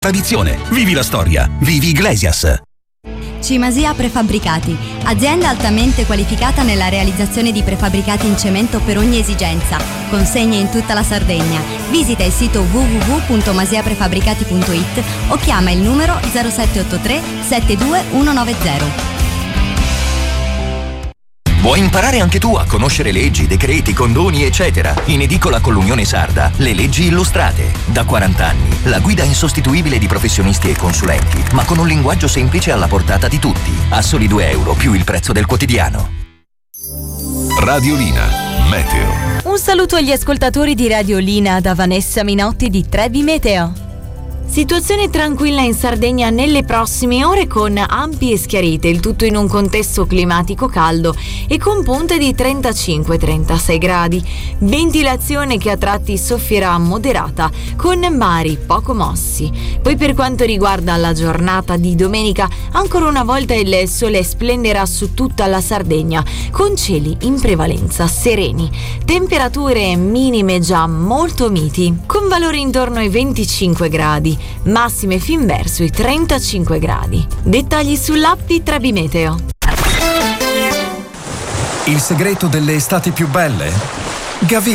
Tradizione, vivi la storia, vivi Iglesias. Cimasia Prefabbricati, azienda altamente qualificata nella realizzazione di prefabbricati in cemento per ogni esigenza. Consegne in tutta la Sardegna. Visita il sito www.masiaprefabbricati.it o chiama il numero 0783 72190. Vuoi imparare anche tu a conoscere leggi, decreti, condoni, eccetera? In edicola con l'Unione Sarda, le leggi illustrate. Da 40 anni, la guida insostituibile di professionisti e consulenti, ma con un linguaggio semplice alla portata di tutti. A soli €2 più il prezzo del quotidiano. Radiolina, meteo. Un saluto agli ascoltatori di Radiolina da Vanessa Minotti di Trebi Meteo. Situazione tranquilla in Sardegna nelle prossime ore con ampie schiarite, il tutto in un contesto climatico caldo e con punte di 35-36 gradi. Ventilazione che a tratti soffierà moderata con mari poco mossi. Poi per quanto riguarda la giornata di domenica, ancora una volta il sole splenderà su tutta la Sardegna con cieli in prevalenza sereni. Temperature minime già molto miti, con valori intorno ai 25 gradi. Massime fin verso i 35 gradi. Dettagli sull'app di Trebi Meteo. Il segreto delle estati più belle?